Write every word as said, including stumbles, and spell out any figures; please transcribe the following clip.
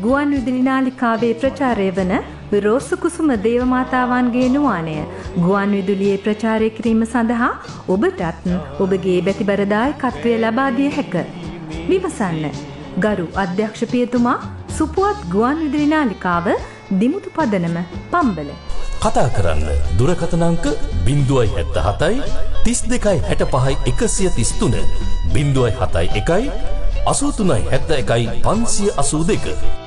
ගුවන් විදුලි නාලිකාවේ ප්‍රචාරය වන රෝස කුසුම දේවමාතාවන්ගේ නුවානය ගුවන් විදුලියේ ප්‍රචාරය කිරීම සඳහා ඔබටත් ඔබගේ බැතිබර දායකත්වය ලබා දිය හැක. විමසන්න. ගරු අධ්‍යක්ෂ පියතුමා, සුපුවත් ගුවන් විදුලි නාලිකාව, දිමුතු පදනම, පම්බල. කතා කරන්න දුරකථන අංක ज़ीरो सात सात तीस दो साठ पाँच एक सौ तीस तीन ज़ीरो सात एक आठ तीन सात एक पाँच आठ दो